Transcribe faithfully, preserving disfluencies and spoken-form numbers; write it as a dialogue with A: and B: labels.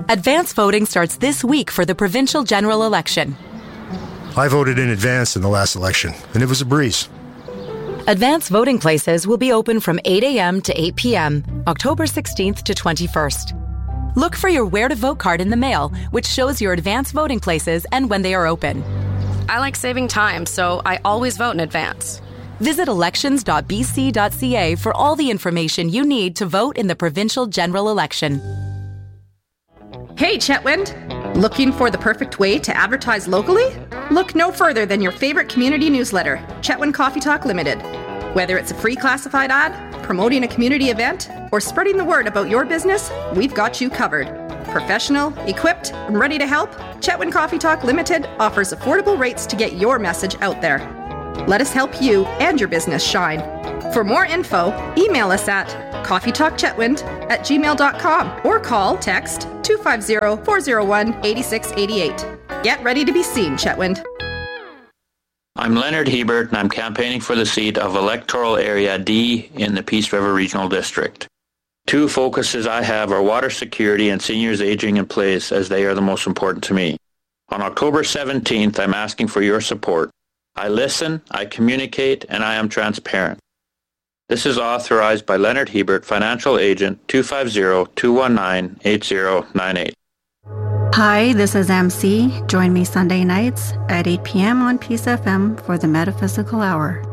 A: Advance voting starts this week for the provincial general election.
B: I voted in advance in the last election, and it was a breeze.
A: Advance voting places will be open from eight a.m. to eight p.m., October sixteenth to twenty-first. Look for your Where to Vote card in the mail, which shows your advance voting places and when they are open.
C: I like saving time, so I always vote in advance.
A: Visit elections dot b c dot c a for all the information you need to vote in the provincial general election.
D: Hey, Chetwynd! Looking for the perfect way to advertise locally? Look no further than your favorite community newsletter, Chetwynd Coffee Talk Limited. Whether it's a free classified ad, promoting a community event, or spreading the word about your business, we've got you covered. Professional, equipped, and ready to help, Chetwynd Coffee Talk Limited offers affordable rates to get your message out there. Let us help you and your business shine. For more info, email us at coffeetalkchetwynd at gmail dot com or call text two five zero, four zero one, eight six eight eight. Get ready to be seen, Chetwynd.
E: I'm Leonard Hebert, and I'm campaigning for the seat of Electoral Area D in the Peace River Regional District. Two focuses I have are water security and seniors aging in place, as they are the most important to me. On October seventeenth, I'm asking for your support. I listen, I communicate, and I am transparent. This is authorized by Leonard Hebert, Financial Agent, two five zero, two one nine, eight zero nine eight.
F: Hi, this is M C. Join me Sunday nights at eight p.m. on Peace F M for the Metaphysical Hour.